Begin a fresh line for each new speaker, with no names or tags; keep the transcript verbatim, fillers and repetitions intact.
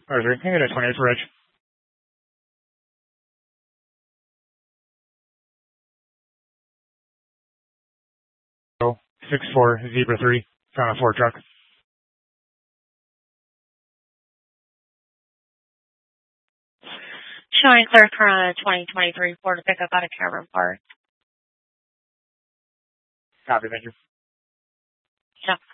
Or three. Maybe that's twenty-eight for Reg. So, six four, Zebra three. Found a four truck.
Showing clear for a twenty twenty-three Ford pickup out of Cameron Park.
Copy, thank you.
Yeah.